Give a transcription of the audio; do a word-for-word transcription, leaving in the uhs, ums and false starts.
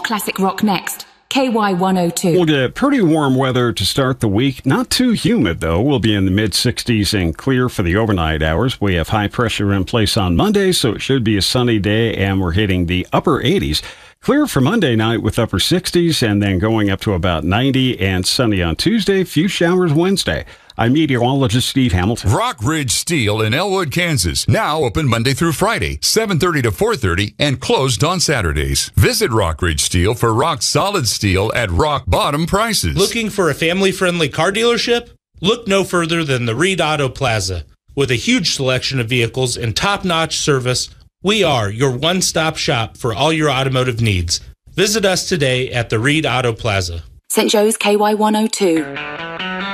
classic rock next. K Y one oh two. We'll get pretty warm weather to start the week. Not too humid, though. We'll be in the mid-sixties and clear for the overnight hours. We have high pressure in place on Monday, so it should be a sunny day, and we're hitting the upper eighties. Clear for Monday night with upper sixties, and then going up to about ninety, and sunny on Tuesday. Few showers Wednesday. I'm meteorologist Steve Hamilton. Rock Ridge Steel in Elwood, Kansas. Now open Monday through Friday, seven thirty to four thirty, and closed on Saturdays. Visit Rock Ridge Steel for rock solid steel at rock bottom prices. Looking for a family-friendly car dealership? Look no further than the Reed Auto Plaza. With a huge selection of vehicles and top-notch service, we are your one-stop shop for all your automotive needs. Visit us today at the Reed Auto Plaza. Saint Joe's K Y one oh two.